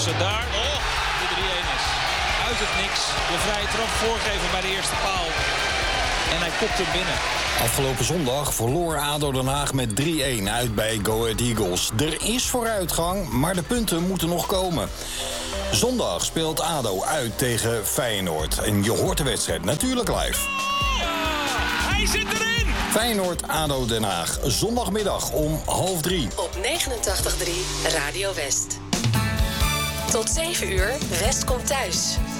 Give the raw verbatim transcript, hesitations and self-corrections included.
kansen daar. Oh, de drie-een is uit het niks. De vrije trap voorgeven bij de eerste paal. En hij kopt hem binnen. Afgelopen zondag verloor A D O Den Haag met drie-een uit bij Go Ahead Eagles. Er is vooruitgang, maar de punten moeten nog komen. Zondag speelt A D O uit tegen Feyenoord. En je hoort de wedstrijd natuurlijk live. Ja, hij zit erin! Feyenoord-A D O Den Haag, zondagmiddag om half drie. Op negenentachtig komma drie Radio West. Tot zeven uur, West komt thuis.